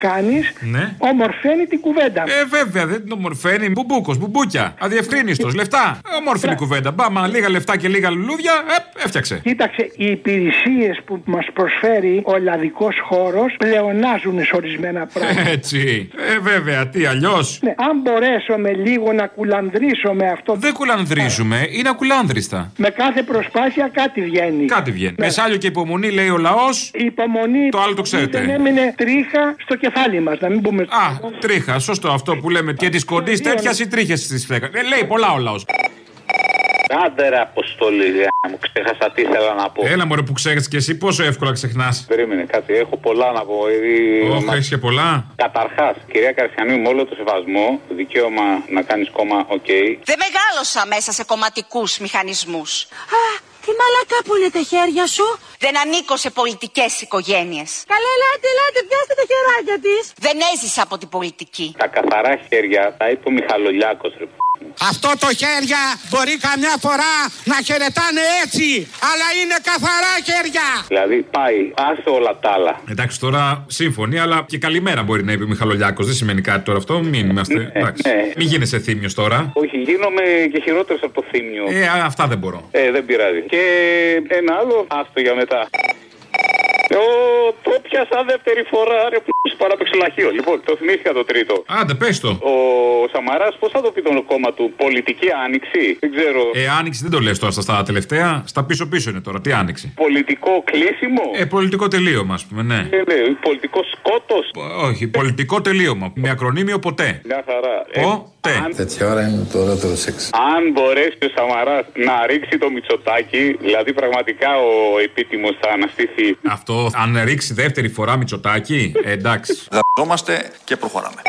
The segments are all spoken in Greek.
κάνεις, ναι. Ομορφαίνει την κουβέντα. Βέβαια, δεν την ομορφαίνει. Μπουμπούκος, μπουμπούκια. Αδιευκρίνιστος, λεφτά. Ομόρφινη κουβέντα. Μπάμα, λίγα λεφτά και λίγα λουλούδια, έφτιαξε. Κοίταξε, οι υπηρεσίες που μας προσφέρει ο ελλαδικός χώρος πλεονάζουν σε ορισμένα πράγματα. Έτσι. Βέβαια, τι αλλιώς. Ναι, αν μπορέσουμε λίγο να κουλανδρίσουμε αυτό. Δεν κουλανδρίζουμε, είναι ακουλάνδριστα. Με κάθε προσπάθεια κάτι βγαίνει. Κάτι βγαίνει. Ναι. Με σάλιο και υπομονή, λέει ο λαός. Η υπομονή. Το άλλο το ξέρετε. Δεν έμεινε τρίχα στο κεφάλι μας, να μην πούμε. Τρίχα, σωστό αυτό που λέμε. Και τη κοντή τέτοια ή τρίχε τη φέκα. Λέει πολλά ο λαός. Άντε ρε Αποστολή, μου ξέχασα τι ήθελα να πω. Έλα μωρέ που ξέρεις και εσύ, πόσο εύκολα ξεχνάς. Περίμενε κάτι, έχω πολλά να πω. Όχι, έχεις και πολλά. Καταρχάς, κυρία Καρσιανού, με όλο το σεβασμό, δικαίωμα να κάνεις κόμμα, οκ. Δεν μεγάλωσα μέσα σε κομματικούς μηχανισμούς. Τι μαλακά που είναι τα χέρια σου. Δεν ανήκω σε πολιτικές οικογένειες. Καλέ, ελάτε, πιάστε τα χεράκια της. Δεν έζησα από την πολιτική. Τα καθαρά χέρια τα είπε ο Μιχαλολιάκος, ρε. Αυτό το χέρια μπορεί καμιά φορά να χαιρετάνε έτσι, αλλά είναι καθαρά χέρια. Δηλαδή πάει, άσε όλα τα άλλα. Εντάξει, τώρα σύμφωνοι, αλλά και καλημέρα μπορεί να είπε ο Μιχαλολιάκος. Δεν σημαίνει κάτι τώρα αυτό, μην είμαστε. Μην γίνεσαι θύμιος τώρα. Όχι, γίνομαι και χειρότερος από το θύμιο. Αυτά δεν μπορώ. Δεν πειράζει. Και ένα άλλο, άστο για μετά. Το πιάσα δεύτερη φορά, ρε που παράπαιξε λαχείο. Λοιπόν, το θυμήθηκα το τρίτο. Άντε, πες το. Ο Σαμαράς, πώς θα το πει το κόμμα του, πολιτική άνοιξη, δεν ξέρω. Άνοιξη δεν το λες τώρα στα τελευταία, στα πίσω-πίσω είναι τώρα. Τι άνοιξη. Πολιτικό κλείσιμο. Πολιτικό τελείωμα, ας πούμε, ναι. Πολιτικό σκότος. Όχι, πολιτικό τελείωμα. Με ακρονίμιο ποτέ. Μια χαρά. Τέτοια ώρα είναι το ωραίο σεξ. Αν μπορέσει ο Σαμαράς να ρίξει το Μητσοτάκι, δηλαδή πραγματικά ο επίτιμος θα αναστηθεί. Αυτό, αν ρίξει δεύτερη φορά Μητσοτάκι, εντάξει. Δαπτώμαστε και προχωράμε.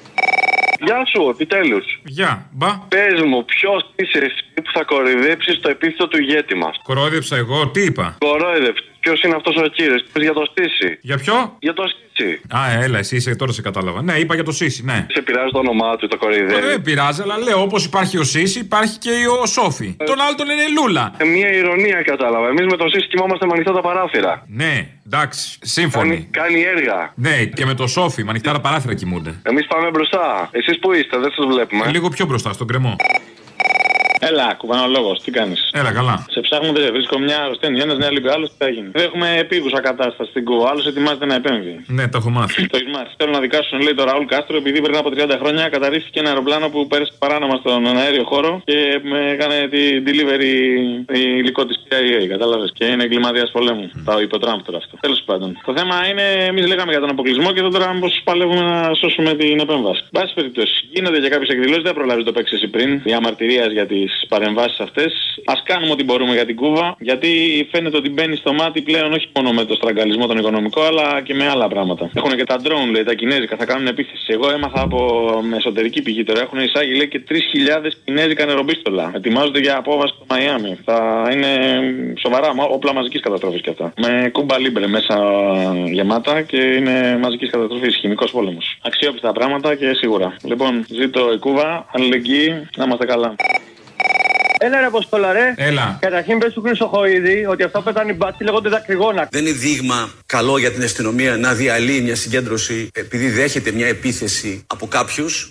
Γεια σου, επιτέλους. Γεια, μπα. Πες μου, ποιος είσαι εσύ που θα κοροϊδέψεις το επίθετο του ηγέτη μας? Κορόιδεψα εγώ, τι είπα? Κορόιδεψε. Ποιος είναι αυτός ο κύριος? Για το Σύση. Για ποιο? Για το Σύση. Έλα, εσύ είσαι, τώρα σε κατάλαβα. Ναι, είπα για το Σύση, ναι. Σε πειράζει το όνομά του, το κοροϊδεύει? Δεν πειράζει, αλλά λέω όπως υπάρχει ο Σύση, υπάρχει και ο Σόφι. Τον άλλο τον είναι Λούλα. Μια ηρωνία κατάλαβα. Εμείς με το Σύση κοιμόμαστε με ανοιχτά τα παράθυρα. Ναι, εντάξει, σύμφωνοι. Κάνει έργα. Ναι, και με το Σόφι, με ανοιχτά τα παράθυρα κοιμούνται. Εμείς πάμε μπροστά. Εσείς που είστε, δεν σας βλέπουμε. Λίγο πιο μπροστά, στον κρεμό. Έλα, κουβανολόγος, τι κάνεις? Έλα, καλά. Σε ψάχνω, δεν βρίσκω μια αρρωσταίνει. Ένας μια λείπει, άλλος τι θα γίνει. Έχουμε επίγουσα κατάσταση στην Κούβα. Άλλος ετοιμάζεται να επέμβει. Ναι, το έχω μάθει. Το έχεις μάθει. Θέλω να δικάσουν, λέει το Ραούλ Κάστρο, επειδή πριν από 30 χρόνια καταρρίφθηκε ένα αεροπλάνο που πέρασε παράνομα στον αέριο χώρο και έκανε την delivery υλικό της CIA. Κατάλαβες. Και είναι εγκληματίας πολέμου. Το είπε ο Τραμπ τώρα αυτό. Τέλος πάντων. Το θέμα είναι, εμείς λέγαμε για τον αποκλεισμό και τώρα πώς παλεύουμε να σώσουμε την επέμβαση. Μπάση περιπτώσει. Γίνονται και κάποιες εκδηλώσεις, δεν προλάβει το παίξει εσύ πριν. Διαμαρτυρίας για τις παρεμβάσεις αυτές. Ας κάνουμε ό,τι μπορούμε για την Κούβα, γιατί φαίνεται ότι μπαίνει στο μάτι πλέον όχι μόνο με το στραγγαλισμό τον οικονομικό, αλλά και με άλλα πράγματα. Έχουν και τα drone, λέει, τα κινέζικα, θα κάνουν επίθεση. Εγώ έμαθα από εσωτερική πηγή τώρα. Έχουν εισάγει, λέει, και 3.000 κινέζικα νεροπίστολα. Ετοιμάζονται για απόβαση στο Μαϊάμι. Θα είναι σοβαρά όπλα μαζικής καταστροφής κι αυτά. Με κούμπα λίμπρε μέσα γεμάτα και είναι μαζικής καταστροφής, χημικός πόλεμος. Αξιόπιστα πράγματα και σίγουρα. Λοιπόν, ζήτω η Κούβα, αλληλεγγύη, να είμαστε καλά. Έλα ρε Αποστόλα ρε. Έλα. Καταρχήν πες του Χρυσοχοΐδη ότι αυτά που πέτανε οι μπάτσοι λέγονται δακρυγόνα. Δεν είναι δείγμα καλό για την αστυνομία να διαλύει μια συγκέντρωση επειδή δέχεται μια επίθεση από κάποιους.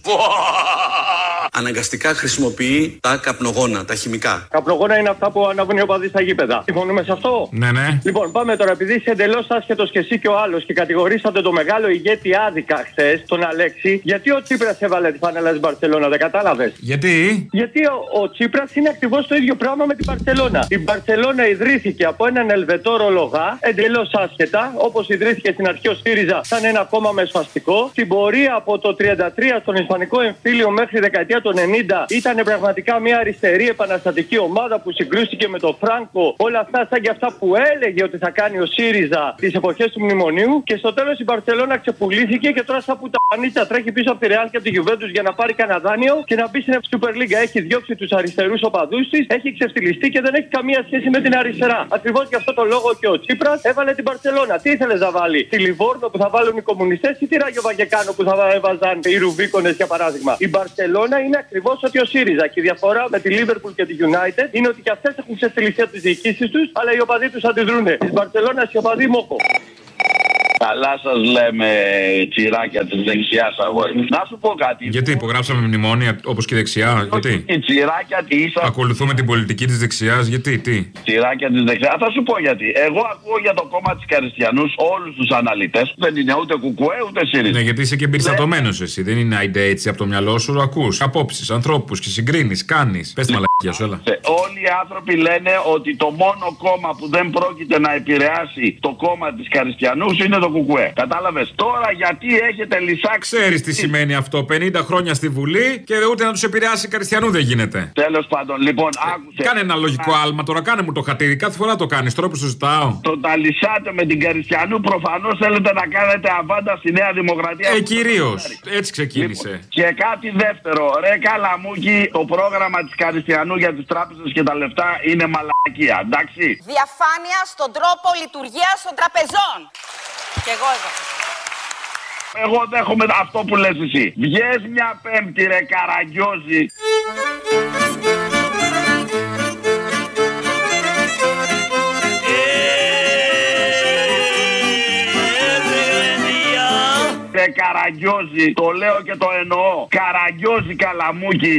Αναγκαστικά χρησιμοποιεί τα καπνογόνα, τα χημικά. Καπνογόνα είναι αυτά που ανάβουν οι οπαδοί στα γήπεδα. Συμφωνούμε σε αυτό? Ναι, ναι. Λοιπόν, πάμε τώρα. Επειδή είσαι εντελώς άσχετος και εσύ και ο άλλος και κατηγορήσατε το μεγάλο ηγέτη άδικα χθες, τον Αλέξη, γιατί ο Τσίπρας έβαλε τη φανέλα της Μπαρσελόνα, δεν κατάλαβες? Γιατί ο Τσίπρας είναι ακριβώς το ίδιο πράγμα με την Μπαρσελόνα. Η Μπαρσελόνα ιδρύθηκε από έναν Ελβετόρο λογά, εντελώς άσχετα, όπως ιδρύθηκε στην αρχή ο ΣΥΡΙΖΑ, σαν ένα κόμμα μεσοαστικό. Στην πορεία από το 1933 στον Ισπανικό εμφύλιο μέχρι δεκαετία το 90 ήταν πραγματικά μια αριστερή επαναστατική ομάδα που συγκρούστηκε με τον Φράνκο. Όλα αυτά σαν και αυτά που έλεγε ότι θα κάνει ο ΣΥΡΙΖΑ τις εποχές του μνημονίου. Και στο τέλος η Μπαρσελόνα ξεπουλήθηκε και τώρα σαν πουτανίτσα τρέχει πίσω από τη Ρεάλ και από τη Γιουβέντους για να πάρει κανένα δάνειο και να μπει στην Super League. Έχει διώξει τους αριστερούς οπαδούς της, έχει ξεφτυλιστεί και δεν έχει καμία σχέση με την αριστερά. Ακριβώς γι' αυτό το λόγο και ο Τσίπρας έβαλε την Μπαρσελόνα. Τι ήθελες να βάλει? Τη Λιβόρνο που θα βάλουν οι κομμουνιστές ή τη Ράγιο Βαγεκάνο που θα έβαζαν οι Ρουβίκονες για παράδειγμα? Η Μπαρσελόνα είναι ακριβώς ότι ο ΣΥΡΙΖΑ. Και η διαφορά με τη Liverpool και τη United είναι ότι και αυτές έχουν ξεφτυλιστεί από τις διοικήσεις τους, αλλά οι οπαδοί τους αντιδρούνε. Τη Μπαρσελόνα οι οπαδοί μόχο. Καλά σας λέμε, τσιράκια της δεξιάς αγόρι. Να σου πω κάτι. Γιατί υπογράψαμε μνημόνια όπως και η δεξιά, γιατί. Η τσιράκια της. Ακολουθούμε την πολιτική της δεξιάς, γιατί, τι. Τσιράκια της δεξιάς. Θα σου πω γιατί. Εγώ ακούω για το κόμμα της Καριστιανούς όλους τους αναλυτές. Δεν είναι ούτε κουκουέ ούτε ΣΥΡΙΖΑ. Ναι, γιατί είσαι και εμπεριστατωμένος εσύ. Δεν είναι άιντε έτσι από το μυαλό σου. Ακούς απόψεις, ανθρώπους και συγκρίνεις, κάνεις. Πες τη μαλακία σου, έλα. Όλοι οι άνθρωποι λένε ότι το μόνο κόμμα που δεν πρόκειται να επηρεάσει το κόμμα της Καριστιανούς είναι το κουκουέ. Κατάλαβες. Τώρα γιατί έχετε λυσάξει. Ξέρεις τι σημαίνει αυτό. 50 χρόνια στη Βουλή και ούτε να τους επηρεάσει Καριστιανού δεν γίνεται. Τέλος πάντων, λοιπόν, άκουσε. Κάνε ένα λογικό άλμα τώρα, κάνε μου το χατήρι. Κάθε φορά το κάνεις, τώρα που σου ζητάω. Το τα λυσάτε με την Καριστιανού, προφανώς θέλετε να κάνετε αβάντα στη Νέα Δημοκρατία. Κυρίως. Έτσι ξεκίνησε. Λοιπόν, και κάτι δεύτερο. Ρε Καλαμούκι, το πρόγραμμα της Καριστιανού για τις τράπεζες και τα λεφτά είναι μαλακία, εντάξει. Διαφάνεια στον τρόπο λειτουργίας των τραπεζών. Και εγώ εδώ. Εγώ δέχομαι αυτό που λες εσύ. Βγες μια Πέμπτη, ρε Καραγκιόζη. Καραγκιόζη, το λέω και το εννοώ. Καραγκιόζη Καλαμούκι.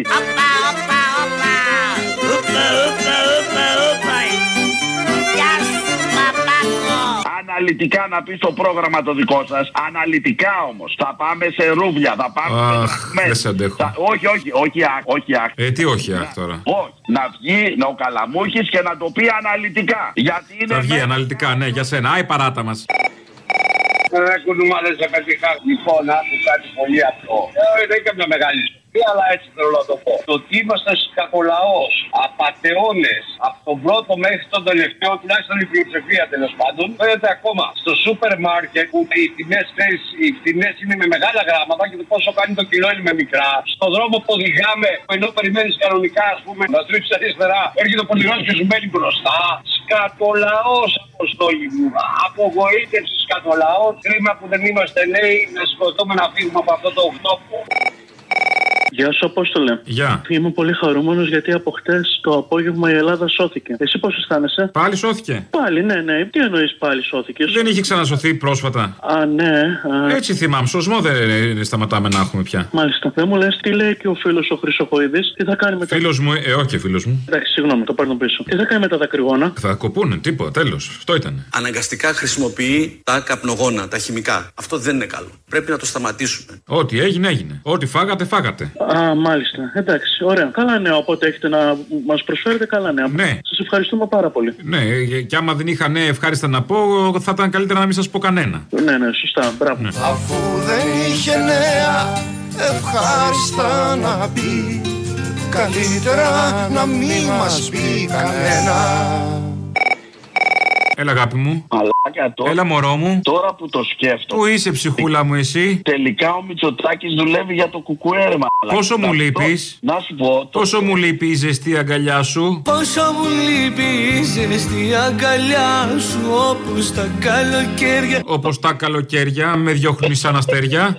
Αναλυτικά να πεις το πρόγραμμα το δικό σας. Αναλυτικά όμως. Θα πάμε σε ρούβλια. Θα πάμε δεν σε αντέχω. Όχι αχ. Τι όχι αχ τώρα. Όχι. Να βγει ο Καλαμούκης και να το πει αναλυτικά. Γιατί είναι. Θα βγει αναλυτικά, ναι, για σένα. Άι παράτα μας. Ρε κουνούμαδες σε πετυχά. Λοιπόν, άκου κάτι πολύ απλό. Δεν είναι καμιά μεγάλη ιστορία, αλλά έτσι θέλω να το πω. Το ότι είμαστε σκατολαός, απατεώνες, από τον πρώτο μέχρι τον τελευταίο, τουλάχιστον η πλειοψηφία τέλος πάντων, φαίνεται ακόμα στο σούπερ μάρκετ που οι τιμές είναι με μεγάλα γράμματα και το πόσο κάνει το κιλό είναι με μικρά. Στον δρόμο που οδηγάμε, ενώ περιμένεις κανονικά, ας πούμε, να στρίψεις αριστερά, έρχεται ο πολιτικός και σου μένει μπροστά. Σκατολαός, αποστόλη μου. Απογοήτευση σκατολαός. Κρίμα που δεν είμαστε νέοι να σηκωθούμε να φύγουμε από αυτό το οκτώπο. Γεια σου, Απόστολε. Γεια. Είμαι πολύ χαρούμενος γιατί από χτες το απόγευμα η Ελλάδα σώθηκε. Εσύ πώς αισθάνεσαι? Πάλι σώθηκε. Πάλι, ναι. Τι εννοείς πάλι σώθηκε? Δεν είχε ξανασωθεί πρόσφατα. Ναι. Έτσι θυμάμαι. Σωσμό δεν σταματάμε να έχουμε πια. Μάλιστα. Δεν μου λες τι λέει και ο φίλος ο Χρυσοχοίδης, τι θα κάνει μετά. Φίλος μου, όχι φίλος μου. Εντάξει, συγγνώμη, το παίρνω πίσω. Τι θα κάνει με τα δακρυγόνα? Θα κοπούνε, τίποτα, τέλος. Αυτό ήταν. Αναγκαστικά χρησιμοποιεί τα καπνογόνα, τα χημικά. Αυτό δεν είναι καλό. Πρέπει να το σταματήσουμε. Ό,τι έγινε, έγινε. Ό,τι φάγατε. Μάλιστα. Εντάξει, ωραία. Καλά νέα. Οπότε έχετε να μας προσφέρετε καλά νέα. Ναι. Σας ευχαριστούμε πάρα πολύ. Ναι, και άμα δεν είχα νέα ευχάριστα να πω, θα ήταν καλύτερα να μην σας πω κανένα. Ναι, σωστά. Μπράβο. Ναι. Αφού δεν είχε νέα ευχάριστα να πει, καλύτερα να μην μας πει κανένα. Έλα, αγάπη μου. Μαλάκα τώρα. Έλα, μωρό μου. Τώρα που το σκέφτομαι. Πού είσαι, ψυχούλα μου, εσύ? Τελικά ο Μητσοτάκης δουλεύει για το κουκουέ, ρε μαλάκα. Πόσο μου λείπεις? Να σου πω. Πόσο μου λείπει η ζεστή αγκαλιά σου? Πόσο μου λείπει η ζεστή αγκαλιά σου, όπως τα καλοκαίρια. Όπως τα καλοκαίρια με διώχνει σαν αστέρια.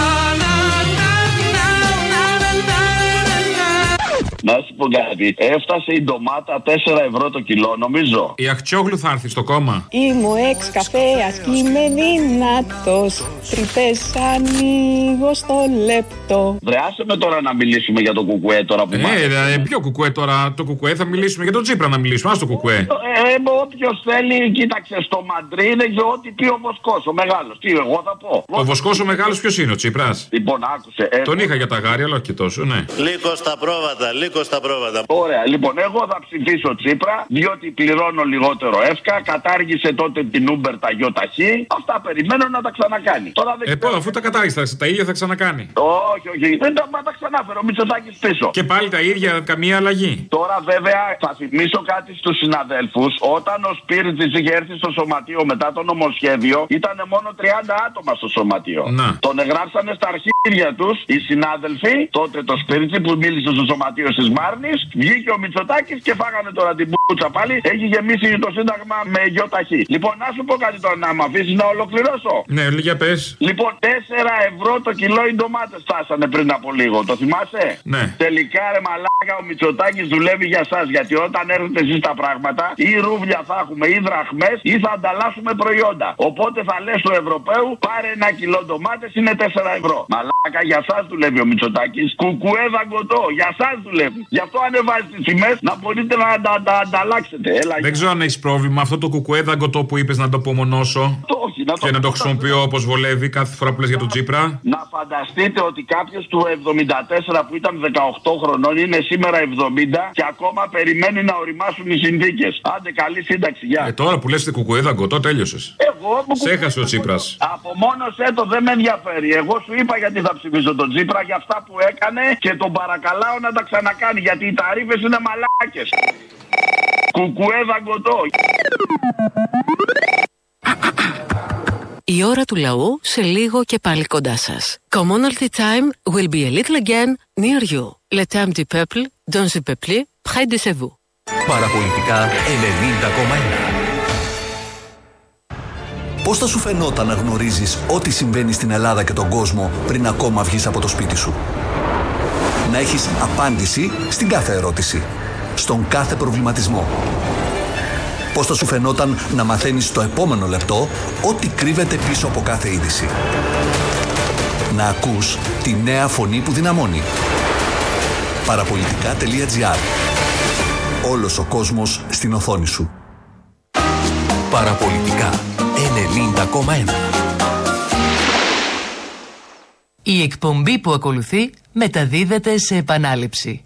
Να σου πω κάτι. Έφτασε η ντομάτα 4 ευρώ το κιλό, νομίζω. Η Αχτσιόγλου θα έρθει στο κόμμα. Είμαι εξ καφέας και είμαι δυνατός. Τρυπές ανοίγω στο λεπτό. Βρε, άσε με τώρα να μιλήσουμε για το κουκουέ τώρα που ποιο κουκουέ τώρα? Το κουκουέ θα μιλήσουμε για τον Τσίπρα να μιλήσουμε. Ας το κουκουέ. Όποιος θέλει, κοίταξε στο Μαντρί, δεν ξέρω ό,τι πει ο Βοσκός, ο μεγάλος. Τι, εγώ θα πω. Ο Βοσκός ο μεγάλος ποιος είναι, ο Τσίπρας? Λοιπόν, άκουσε. Τον είχα για τα γάρια, αλλά όχι και τόσο, ναι. Λίγο στα πρόβατα, στα πρόβατα. Ωραία, λοιπόν, εγώ θα ψηφίσω Τσίπρα, διότι πληρώνω λιγότερο εύκα, κατάργησε τότε την Uber τα γιοταχή. Αυτά περιμένω να τα ξανακάνει. Τώρα δεν αφού τα κατάργησε, τα ίδια θα ξανακάνει. Όχι, δεν τα ξανάφερε ο Μητσοτάκης πίσω. Και πάλι τα ίδια, καμία αλλαγή. Τώρα βέβαια θα θυμίσω κάτι στους συναδέλφους. Όταν ο Σπίρτζης είχε έρθει στο σωματείο μετά το νομοσχέδιο, ήταν μόνο 30 άτομα στο σωματείο. Να. Τον εγγράψανε στα αρχίδια τους οι συνάδελφοι, τότε το Σπίρτζη που μίλησε στο σωματείο της Μάρνης, βγήκε ο Μητσοτάκης και φάγανε τώρα την κούτσα πάλι. Έχει γεμίσει το Σύνταγμα με γιο ταχύ. Λοιπόν, να σου πω κάτι τώρα, να με αφήσει να ολοκληρώσω. Ναι, για πες. Λοιπόν, 4 ευρώ το κιλό οι ντομάτες φτάσανε πριν από λίγο. Το θυμάσαι? Ναι. Τελικά ρε μαλάκα, ο Μητσοτάκης δουλεύει για σας. Γιατί όταν έρθετε εσείς τα πράγματα, ή ρούβλια θα έχουμε ή δραχμές ή θα ανταλλάσσουμε προϊόντα. Οπότε θα λες του Ευρωπαίου, πάρε 1 κιλό ντομάτες, είναι 4 ευρώ. Μαλάκα, για σας δουλεύει ο Μητσοτάκης. Κουκουέ δαγκωτό, για σας δουλεύει. Γι' αυτό ανεβάζει τις τιμές να μπορείτε να τα ανταλλάξετε. Δεν ξέρω αν έχεις πρόβλημα αυτό το κουκουέ δαγκωτό που είπες να το απομονώσω. Όχι, και να το χρησιμοποιώ όπως βολεύει κάθε φορά που λες για τον Τσίπρα. Να φανταστείτε ότι κάποιος του 74 που ήταν 18 χρονών είναι σήμερα 70 και ακόμα περιμένει να οριμάσουν οι συνθήκες. Άντε, καλή σύνταξη, γεια. Τώρα που λες κουκουέ δαγκωτό, τέλειωσες. Σε έχασε ο Τσίπρας. Απομόνωσέ το, δεν με ενδιαφέρει. Εγώ σου είπα γιατί θα ψηφίσω τον Τσίπρα για αυτά που έκανε και τον παρακαλάω να τα ξανακάνει. Γιατί οι ταρίφες είναι μαλάκες. Κουκουέ δαγκωτό. Η ώρα του λαού σε λίγο και πάλι κοντά σας. Commonalty time will be a little again near you. Le temps du peuple, dans le peuple, près de vous. Παραπολιτικά 90,1. Πώς θα σου φαινόταν να γνωρίζεις ό,τι συμβαίνει στην Ελλάδα και τον κόσμο πριν ακόμα βγεις από το σπίτι σου? Να έχεις απάντηση στην κάθε ερώτηση, στον κάθε προβληματισμό. Πώς θα σου φαινόταν να μαθαίνεις το επόμενο λεπτό ό,τι κρύβεται πίσω από κάθε είδηση? Να ακούς τη νέα φωνή που δυναμώνει. Παραπολιτικά.gr. Όλος ο κόσμος στην οθόνη σου. Παραπολιτικά 90,1. Η εκπομπή που ακολουθεί μεταδίδεται σε επανάληψη.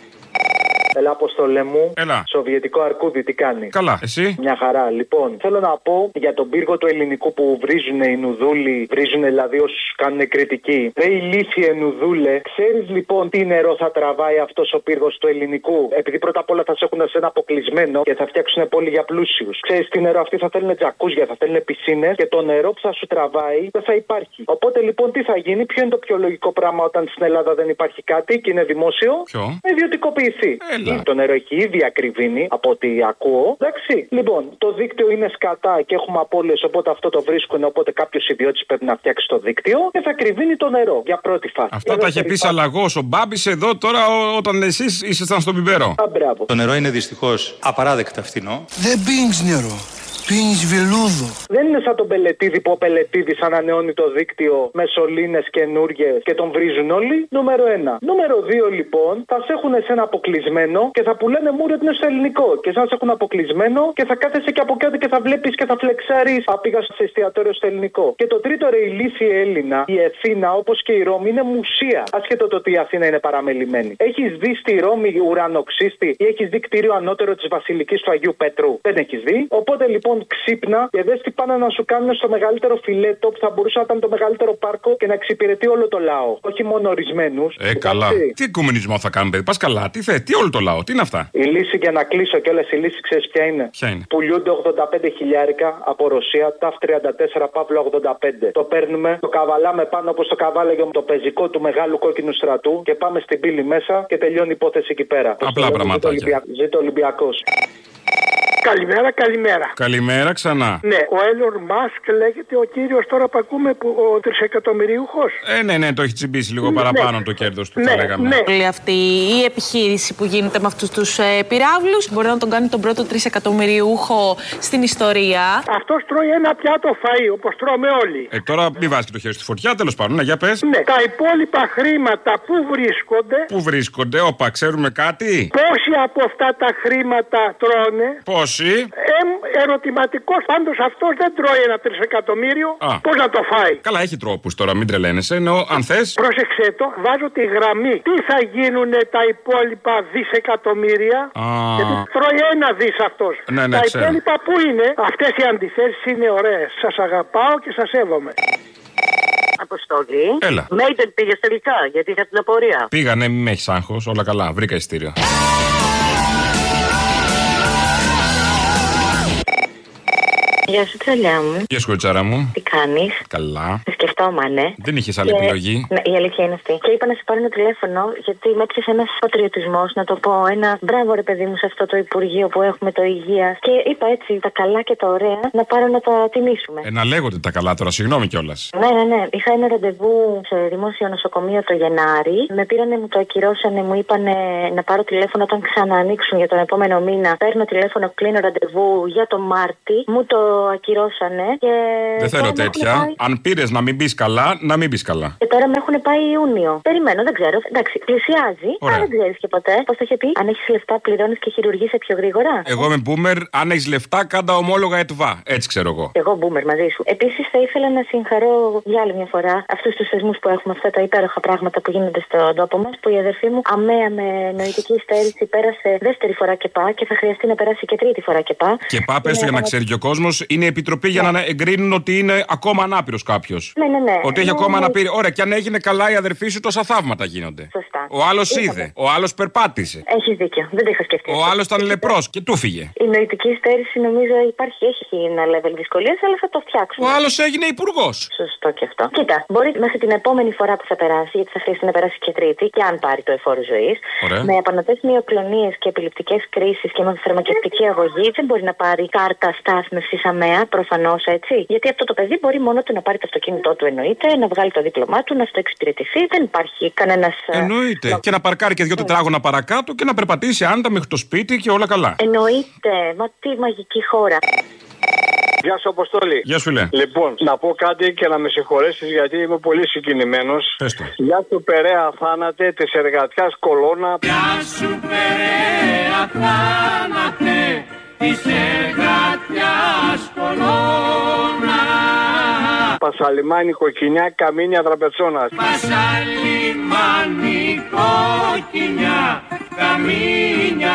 Έλα, Αποστολέ μου. Έλα. Σοβιετικό αρκούδι, τι κάνει? Καλά, εσύ? Μια χαρά. Λοιπόν, θέλω να πω για τον πύργο του ελληνικού που βρίζουν οι νουδούλοι, βρίζουν δηλαδή όσους κάνουν κριτική. Ρε ηλίθιε νουδούλε, ξέρεις λοιπόν τι νερό θα τραβάει αυτός ο πύργος του ελληνικού? Επειδή πρώτα απ' όλα θα σε έχουν σε ένα αποκλεισμένο και θα φτιάξουν πόλη για πλούσιους. Ξέρεις τι νερό? Αυτοί θα θέλουν τζακούζια, θα θέλουν πισίνες και το νερό που θα σου τραβάει δεν θα υπάρχει. Οπότε λοιπόν τι θα γίνει? Ποιο είναι το πιο λογικό πράγμα όταν στην Ελλάδα δεν υπάρχει κάτι και είναι δημόσιο? Ποιο? Ιδιωτικοποιηθεί. Το νερό έχει ήδη ακριβήνει από ό,τι ακούω. Εντάξει. Λοιπόν, το δίκτυο είναι σκατά και έχουμε απώλειες, οπότε αυτό το βρίσκουν. Οπότε κάποιος ιδιώτης πρέπει να φτιάξει το δίκτυο και θα κρυβίνει το νερό για πρώτη φάση. Αυτά τα είχε πει Σαλαγός ο Μπάμπης εδώ τώρα όταν εσείς ήσασταν στον Πιπέρο. Μπράβο. Το νερό είναι δυστυχώς απαράδεκτα φθηνό. Δεν πίνεις νερό. Πίνεις βελούδο. Δεν είναι σαν τον Πελετίδη που ο Πελετίδης ανανεώνει το δίκτυο με σωλήνες καινούργιες και τον βρίζουν όλοι. Νούμερο 1. Νούμερο 2 λοιπόν, θα σε έχουν σε ένα αποκλεισμένο και θα πουλάνε μούρι ότι είναι στο ελληνικό. Και σαν σε έχουν αποκλεισμένο και θα κάθεσαι και από κάτω και θα βλέπεις και θα φλεξάρεις. Απήγα σε εστιατόριο στο ελληνικό. Και το τρίτο ρε ηλίθιε Έλληνα, η Αθήνα όπως και η Ρώμη είναι μουσεία. Ασχέτω το ότι η Αθήνα είναι παραμελημένη. Έχεις δει στη Ρώμη ουρανοξύστη ή έχεις δει κτίριο ανώτερο της Βασιλικής του Αγίου Πέτρου? Δεν έχεις δει. Οπότε λοιπόν ξύπνα και δες τι πάνε να σου κάνουν στο μεγαλύτερο φιλέτο που θα μπορούσε να ήταν το μεγαλύτερο πάρκο και να εξυπηρετεί όλο το λαό. Όχι μόνο ορισμένους. Καλά. Τι οικουμενισμό θα κάνουμε, παιδί? Πας καλά. Τι όλο το λαό, τι είναι αυτά? Η λύση για να κλείσω κιόλας, η λύση ξέρεις ποια είναι? Ποια είναι? Πουλιούνται 85 χιλιάρικα από Ρωσία, TAF 34 Παύλο 85. Το παίρνουμε, το καβαλάμε πάνω όπως το καβάλαγε το πεζικό του μεγάλου κόκκινου στρατού και πάμε στην πύλη μέσα και τελειώνει η υπόθεση εκεί πέρα. Απλά πραγματάκια. Ζήτω Ολυμπιακός. Καλημέρα, καλημέρα. Καλημέρα ξανά. Ναι, ο Έλλον Μάσκ λέγεται ο κύριος τώρα που ακούμε, που ο τρισεκατομμυριούχος. Ναι, το έχει τσιμπήσει λίγο παραπάνω το κέρδος του, θα λέγαμε. Ναι. Όλη αυτή η επιχείρηση που γίνεται με αυτούς τους πυράβλους μπορεί να τον κάνει τον πρώτο τρισεκατομμυριούχο στην ιστορία. Αυτός τρώει ένα πιάτο φαΐ, όπως τρώμε όλοι. Τώρα μην βάζει και το χέρι στη φωτιά, τέλος πάντων, ναι, για πες. Ναι, τα υπόλοιπα χρήματα που βρίσκονται. Πού βρίσκονται, όπα, ξέρουμε κάτι. Πόσοι από αυτά τα χρήματα τρώνε. Πόσοι? Ερωτηματικός. Πάντως αυτός δεν τρώει ένα τρισεκατομμύριο. Πώς να το φάει? Καλά, έχει τρόπους τώρα, μην τρελαίνεσαι. Εννοώ, αν θες. Πρόσεξε το, βάζω τη γραμμή. Τι θα γίνουν τα υπόλοιπα δισεκατομμύρια? Γιατί τρώει ένα δις αυτός. Ναι, τα ξέρω. υπόλοιπα πού είναι? Αυτές οι αντιθέσεις είναι ωραίες. Σας αγαπάω και σας σέβομαι. Αποστολή. Έλα. Μέιντεν πήγες τελικά, γιατί είχα την απορία. Πήγα, ναι, μην με έχεις άγχος, όλα καλά. Βρήκα ειστήριο. Γεια σου, τσαλιά μου. Γεια σου, κοριτσάρα μου. Τι κάνεις? Καλά. στόμα, ναι. Δεν είχε άλλη επιλογή. Ναι, η αλήθεια είναι αυτή. Και είπα να σε πάρω ένα τηλέφωνο, γιατί με έπιασε ένα πατριωτισμό, να το πω. Ένα μπράβο, ρε παιδί μου, σε αυτό το Υπουργείο που έχουμε το Υγείας. Και είπα έτσι τα καλά και τα ωραία να πάρω να τα τιμήσουμε. Να λέγονται τα καλά τώρα, συγγνώμη κιόλας. Ναι. Είχα ένα ραντεβού σε δημόσιο νοσοκομείο το Γενάρη. Με πήρανε, μου το ακυρώσανε, μου είπανε να πάρω τηλέφωνο όταν ξαναανοίξουν για τον επόμενο μήνα. Παίρνω τηλέφωνο, κλείνω ραντεβού για το Μάρτι. Μου το ακυρώσανε και. Δεν θέλω τέτοια. Αν πήρες να μην μπεις καλά, να μην μπεις καλά. Και τώρα με έχουν πάει Ιούνιο. Περιμένω, δεν ξέρω. Εντάξει, πλησιάζει. Αλλά δεν ξέρεις και ποτέ. Πώς το είχε πει, αν έχεις λεφτά, πληρώνεις και χειρουργείσαι πιο γρήγορα. Εγώ είμαι boomer, αν έχεις λεφτά, κάντα ομόλογα ΕΤΒΑ. Έτσι ξέρω εγώ. Εγώ boomer μαζί σου. Επίσης, θα ήθελα να συγχαρώ για άλλη μια φορά αυτούς τους θεσμούς που έχουμε, αυτά τα υπέροχα πράγματα που γίνονται στον τόπο μας. Που η αδερφή μου αμαία με νοητική υστέρηση πέρασε δεύτερη φορά ΚΕΠΑ και θα χρειαστεί να περάσει και τρίτη φορά ΚΕΠΑ. ΚΕΠΑ, πες το για να ξέρει και ο κόσμος, είναι η επιτροπή για να εγκρίνουν ότι είναι ακόμα ανάπηρος κάποιος. Ναι. Ότι έχει ακόμα αναπηρία. Ωραία, και αν έγινε καλά η αδερφή σου, τόσα θαύματα γίνονται. Σωστά. Ο άλλος είδε. Ο άλλος περπάτησε. Έχεις δίκιο. Δεν το είχα σκεφτεί. Ο άλλος ήταν λεπρός και του φύγε. Η νοητική υστέρηση νομίζω έχει ένα level δυσκολίας, αλλά θα το φτιάξουμε. Ο άλλος έγινε υπουργός. Σωστό και αυτό. Κοίτα, μπορεί μέχρι την επόμενη φορά που θα περάσει, γιατί θα χρειαστεί να περάσει και τρίτη, και αν πάρει το εφόρο ζωής, με απανοτές μυοκλονίες και επιληπτικές κρίσεις και με φαρμακευτική αγωγή, δεν μπορεί να πάρει κάρτα στάθμευσης αμαία, προφανώς έτσι. Γιατί αυτό το παιδί μπορεί μόνο του να πάρει το αυτοκίνητό του, εννοείται, να βγάλει το δίπλωμά του, να στο εξυπηρετηθεί. Δεν υπάρχει κανένας. Εννοείται. Και να παρκάρει και 2 τετράγωνα παρακάτω και να περπατήσει άνετα μέχρι το σπίτι και όλα καλά. Εννοείται. Μα τι μαγική χώρα. Γεια σου, Αποστόλη. Γεια σου, λέει. Λοιπόν, να πω κάτι και να με συγχωρέσεις γιατί είμαι πολύ συγκινημένος. Πες το. Γεια σου, Περαία θάνατε της εργατιάς κολόνα. Γεια σου, Περαία θάνατε της εργατιάς κολόνα. Πασαλιμάνι κοκκινιά, καμίνια τραπετσόνας. Πασαλιμάνι κοκκινιά, καμίνια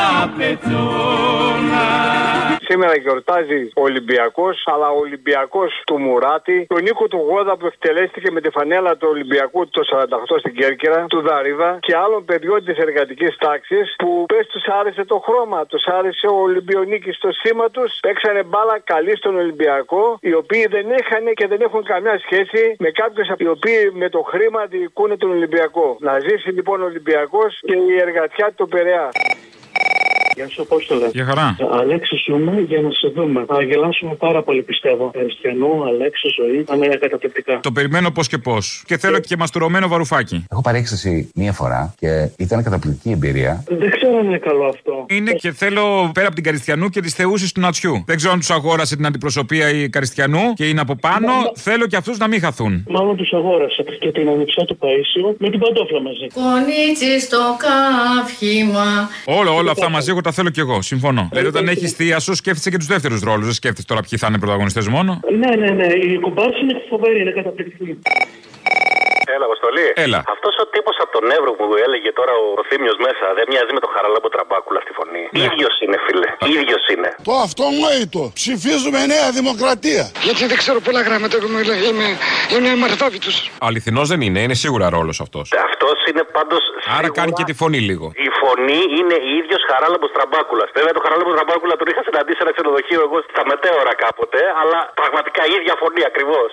τραπετσόνα. Σήμερα γιορτάζει ο Ολυμπιακός, αλλά ο Ολυμπιακός του Μουράτη, τον Νίκο του Γόδα που εκτελέστηκε με τη φανέλα του Ολυμπιακού το 48 στην Κέρκυρα, του Δαρίδα και άλλων παιδιών της εργατικής τάξης που πες τους άρεσε το χρώμα, τους άρεσε ο Ολυμπιονίκης στο σήμα τους, παίξανε μπάλα καλή στον Ολυμπιακό, οι οποίοι δεν έχανε και δεν έχουν καμιά σχέση με κάποιους οι οποίοι με το χρήμα διοικούν τον Ολυμπιακό. Να ζήσει λοιπόν ο Ολυμπιακός και η εργατιά του Περαία. Γεια σου, Απόστολε. Γεια χαρά. Αλέξη, ζούμε για να σε δούμε. Θα γελάσουμε πάρα πολύ, πιστεύω. Χριστιανού, Αλέξη, ζωή. Θα είναι καταπληκτικά. Το περιμένω πώς και πώς. Και θέλω και μαστουρωμένο βαρουφάκι. Έχω παρέξεση μία φορά και ήταν καταπληκτική εμπειρία. Δεν ξέρω αν είναι καλό αυτό. Είναι και θέλω πέρα από την Καριστιανού και τις θεούσεις του Νατσιού. Δεν ξέρω αν τους αγόρασε την αντιπροσωπεία η Καριστιανού και είναι από πάνω. Θέλω και αυτούς να μην χαθούν. Μάλλον τους αγόρασε και την ανιψιά του Παΐσιου με την παντόφλα μαζί. Κονίτσι στο καύχημα. Όλα αυτά μαζί εγώ τα θέλω κι εγώ. Συμφωνώ. Δηλαδή όταν έχει θεία σου σκέφτεσαι και τους δεύτερους ρόλους. Δεν σκέφτεσαι τώρα ποιοι θα είναι πρωταγωνιστές μόνο. Ναι. Η κουμπάρση είναι φοβερή, είναι καταπληκτική. Έλα, Αποστολή. Έλα. Αυτός ο τύπος από τον Εύρο που έλεγε τώρα ο Θήμιος μέσα, δεν μοιάζει με τον Χαραλάμπο Τραμπάκουλα στη φωνή. Ίδιος είναι, φίλε. Ίδιος είναι. Το αυτονόητο. Ψηφίζουμε Νέα Δημοκρατία. Γιατί δεν ξέρω πολλά γράμματα. Είμαι μαρθόβητος. Αληθινός δεν είναι, είναι σίγουρα ρόλος αυτός. Αυτός είναι πάντως. Άρα κάνει και τη φωνή λίγο. Η φωνή είναι ίδιος Χαράλαμπος Τραμπάκουλας. Βέβαια το Χαράλαμπο Τραμπάκουλα τον είχα συναντήσει σε ένα ξενοδοχείο εγώ στα μετέωρα κάποτε, αλλά πραγματικά η ίδια φωνή ακριβώς.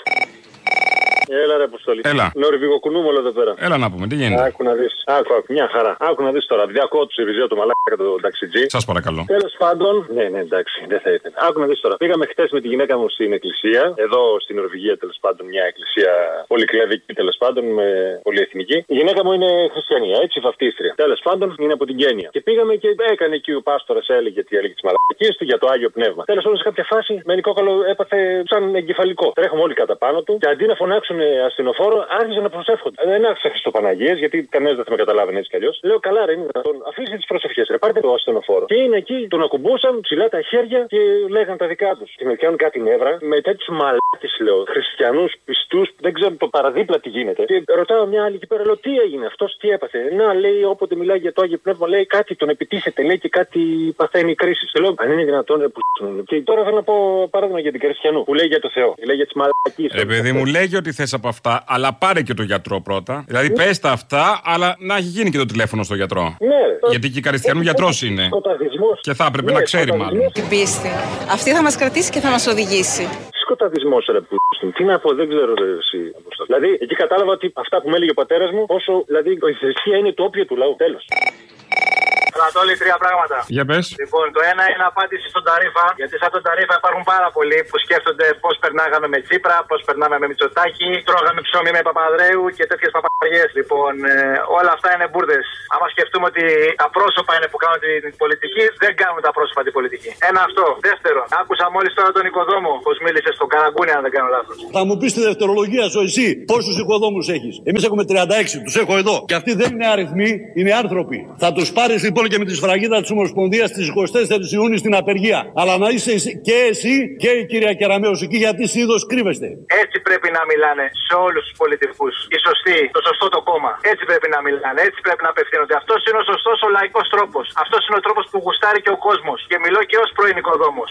Έλα ρε Αποστολή. Έλα. Νορβηγο κουνούμολο εδώ πέρα. Έλα να πούμε, τι γίνεται. Άκου να δεις. Άκου, μια χαρά. Άκου να δεις τώρα. Διακόπτω του Ιβιζέο του μαλάκα τον ταξιτζή. Σας παρακαλώ. Τέλος πάντων. Ναι, εντάξει, δεν θα ήθελα. Άκου να δεις τώρα. Πήγαμε χτες με τη γυναίκα μου στην εκκλησία. Εδώ στην Νορβηγία τέλος πάντων. Μια εκκλησία πολυκλαδική τέλος πάντων. Με πολυεθνική. Η γυναίκα μου είναι χριστιανία, έτσι βαφτίστρια. Τέλος πάντων είναι από την Κένια. Και πήγαμε και έκανε εκεί ο πάστορας έλεγε τι έλεγε τη μαλακή του για το Άγιο Πνεύμα. Τέλος πάντων σε κάποια φάση με νικόκαλο έπαθε σαν εγκεφαλικό. Τρέχουμε όλοι κατά πάνω του και αντί να φωνάξουν ασθενοφόρο, άρχιζαν να προσεύχονται. Δεν άρχισα Χριστοπαναγίες, γιατί κανένα δεν θα με καταλάβαινε έτσι κι αλλιώς. Λέω καλά, ρε, είναι δυνατόν. Αφήστε τις προσευχές, ρε, πάρτε το ασθενοφόρο. Και είναι εκεί, τον ακουμπούσαν ψηλά τα χέρια και λέγαν τα δικά τους. Και με πιάνουν κάτι νεύρα με τέτοιους μαλάκες, λέω. Χριστιανούς, πιστούς, δεν ξέρω το παραδίπλα τι γίνεται. Και ρωτάω μια άλλη εκεί πέρα, λέω τι έγινε, αυτός τι έπαθε. Να λέει, όποτε μιλάει για το Άγιο Πνεύμα, λέει κάτι τον επιτίθεται, λέει και κάτι παθαίνει κρίση. Λέω αν είναι δυνατόν, ρε, που. Και τώρα θέλω να πω παράδειγμα για την Χριστιανού που λέει για το Θεό, λέει για τις μαλακίες. Ρε παιδί μου, λέγει ότι θες από αυτά, αλλά πάρε και το γιατρό πρώτα. Δηλαδή πες τα αυτά, αλλά να έχει γίνει και το τηλέφωνο στο γιατρό. Ναι. Γιατί και η Καριστιανού γιατρός είναι. Και θα έπρεπε να ξέρει μάλλον. Την πίστη. Αυτή θα μας κρατήσει και θα μας οδηγήσει. σαδισμό, ρε που. Τι να πω, δεν ξέρω εσύ. Δηλαδή, εκεί κατάλαβα ότι αυτά που με έλεγε ο πατέρας μου, όσο δηλαδή η θρησκεία είναι το όπιο του λαού. Τέλος. Ανατόλη, τρία πράγματα. Για πες. Λοιπόν, το ένα είναι απάντηση στον Ταρίφα. Γιατί σαν τον Ταρίφα υπάρχουν πάρα πολλοί που σκέφτονται πώς περνάγαμε με Τσίπρα, πώς περνάμε με Μητσοτάκη, τρώγαμε ψωμί με Παπαδρέου και τέτοιες παπαριές. Λοιπόν, όλα αυτά είναι μπουρδες. Άμα σκεφτούμε ότι τα πρόσωπα είναι που κάνουν την πολιτική, δεν κάνουν τα πρόσωπα την πολιτική. Ένα αυτό. Δεύτερο, άκουσα μόλις τώρα τον οικοδόμο πώς μίλησε στον Καραγκούνι, αν δεν κάνω λάθος. Θα μου πει στη δευτερολογία σου εσύ πόσους οικοδόμους έχεις. Εμείς έχουμε 36, τους έχω εδώ. Και αυτοί δεν είναι αριθμοί, είναι άνθρωποι. Θα τους πάρεις λοιπόν και με τη σφραγίδα της Ομοσπονδίας στις 24 Ιούνιου στην απεργία. Αλλά να είσαι και εσύ και η κυρία Κεραμέως εκεί, γιατί συνήθως κρύβεστε. Έτσι πρέπει να μιλάνε σε όλους τους πολιτικούς. Οι σωστοί, το σωστό το κόμμα. Έτσι πρέπει να μιλάνε, έτσι πρέπει να απευθύνονται. Αυτός είναι ο σωστός ο λαϊκός τρόπος. Αυτός είναι ο τρόπος που γουστάρει και ο κόσμος. Και μιλώ και ως πρώην οικοδόμος.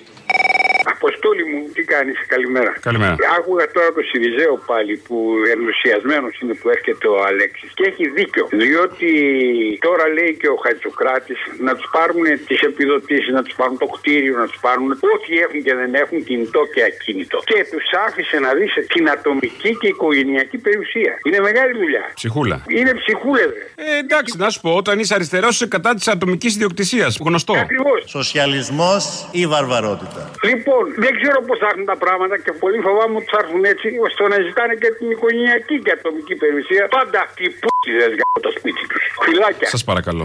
Αποστόλη μου, τι κάνεις, καλημέρα. Καλημέρα. Άκουγα τώρα το Σιριζέο πάλι που ενθουσιασμένος είναι που έρχεται ο Αλέξης. Και έχει δίκιο. Διότι τώρα λέει και ο Χατζοκράτης να τους πάρουν τις επιδοτήσεις, να τους πάρουν το κτίριο, να τους πάρουν ό,τι έχουν και δεν έχουν, κινητό και ακίνητο. Και τους άφησε να δεις την ατομική και οικογενειακή περιουσία. Είναι μεγάλη δουλειά. Ψυχούλα. Είναι ψυχούλα, δε. Εντάξει, να σου πω, όταν είσαι αριστερός είσαι κατά της ατομικής ιδιοκτησίας. Γνωστό. Ακριβώς. Σοσιαλισμός ή βαρβαρότητα. Λοιπόν, δεν ξέρω πώς θα έρθουν τα πράγματα και πολύ φοβάμαι ότι θα έρθουν έτσι ώστε να ζητάνε και την οικογενειακή και ατομική περιουσία. Πάντα αυτοί οι π***δες για το σπίτι τους. Φιλάκια. Σας παρακαλώ.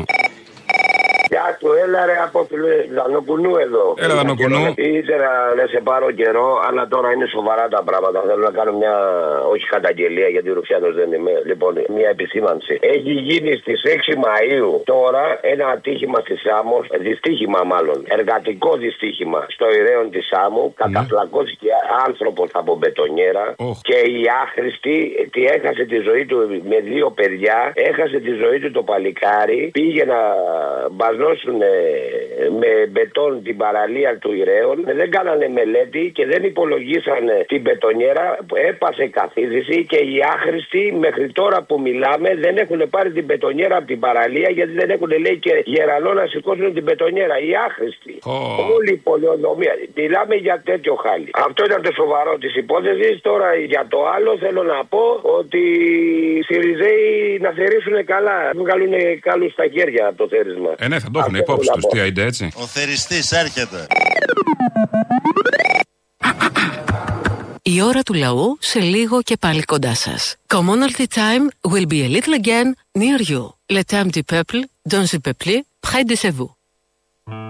Γεια του, έλα ρε από Δανοκουνού εδώ. Έλα Δανοκουνού. Ήθελα να σε πάρω καιρό, αλλά τώρα είναι σοβαρά τα πράγματα. Θέλω να κάνω μια, όχι καταγγελία, γιατί Ρουφιάνος δεν είμαι. Λοιπόν, μια επισήμανση. Έχει γίνει στις 6 Μαΐου τώρα ένα ατύχημα στη Σάμο, δυστύχημα μάλλον, εργατικό δυστύχημα στο Ηρέον της Σάμου. Καταφλακώθηκε άνθρωπος από μπετονιέρα και η άχρηστη τη έχασε τη ζωή του με 2 παιδιά. Έχασε τη ζωή του το παλικάρι. Πήγε να μπαζώσουν με μπετόν την παραλία του Ηρέων. Δεν κάνανε μελέτη και δεν υπολογίσανε την μπετονιέρα. Έπασε καθίδρυση και οι άχρηστοι μέχρι τώρα που μιλάμε δεν έχουν πάρει την μπετονιέρα από την παραλία, γιατί δεν έχουν, λέει, και γερανό να σηκώσουν την μπετονιέρα. Οι άχρηστοι. Όλη η πολεοδομία. Μιλάμε για τέτοιο χάλι. Αυτό ήταν το σοβαρό της υπόθεσης. Τώρα για το άλλο θέλω να πω ότι οι Σιριζέοι να θερήσουν καλά. Βγάλουν καλούς στα χέρια από το θέρισμα. Ναι, θα το έχουν υπόψη τους. Τι άιντε έτσι. Ο θεριστής έρχεται. Η ώρα του λαού σε λίγο και πάλι κοντά σας. Commonalty time will be a little again near you. Le temps du peuple, dans le peuple, près de vous.